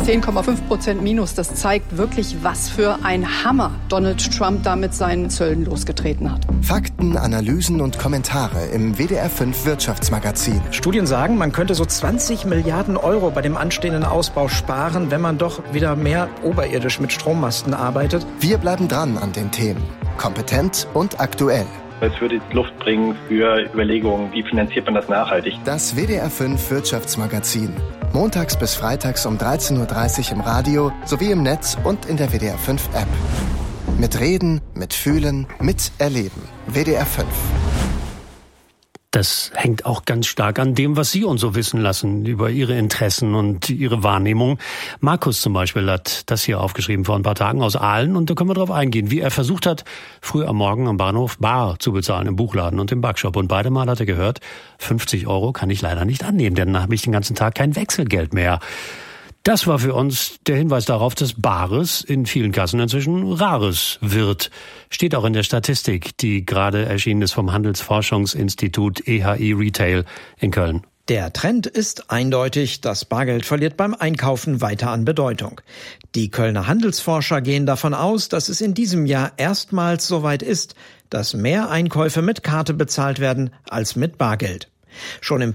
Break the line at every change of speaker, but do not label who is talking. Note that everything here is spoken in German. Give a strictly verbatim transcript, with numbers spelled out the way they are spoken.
zehn Komma fünf Prozent Minus, das zeigt wirklich, was für ein Hammer Donald Trump da mit seinen Zöllen losgetreten hat.
Fakten, Analysen und Kommentare im W D R fünf Wirtschaftsmagazin.
Studien sagen, man könnte so zwanzig Milliarden Euro bei dem anstehenden Ausbau sparen, wenn man doch wieder mehr oberirdisch mit Strommasten arbeitet.
Wir bleiben dran an den Themen. Kompetent und aktuell.
Es würde Luft bringen für Überlegungen, wie finanziert man das nachhaltig.
Das W D R fünf Wirtschaftsmagazin. Montags bis freitags um dreizehn Uhr dreißig im Radio sowie im Netz und in der W D R fünf App. Mit Reden, mit Fühlen, mit Erleben. W D R fünf.
Das hängt auch ganz stark an dem, was Sie uns so wissen lassen über Ihre Interessen und Ihre Wahrnehmung. Markus zum Beispiel hat das hier aufgeschrieben vor ein paar Tagen aus Aalen und da können wir drauf eingehen, wie er versucht hat, früh am Morgen am Bahnhof bar zu bezahlen im Buchladen und im Backshop. Und beide Mal hat er gehört, fünfzig Euro kann ich leider nicht annehmen, denn dann habe ich den ganzen Tag kein Wechselgeld mehr. Das war für uns der Hinweis darauf, dass Bares in vielen Kassen inzwischen Rares wird. Steht auch in der Statistik, die gerade erschienen ist vom Handelsforschungsinstitut E H I Retail in Köln.
Der Trend ist eindeutig, das Bargeld verliert beim Einkaufen weiter an Bedeutung. Die Kölner Handelsforscher gehen davon aus, dass es in diesem Jahr erstmals soweit ist, dass mehr Einkäufe mit Karte bezahlt werden als mit Bargeld. Schon im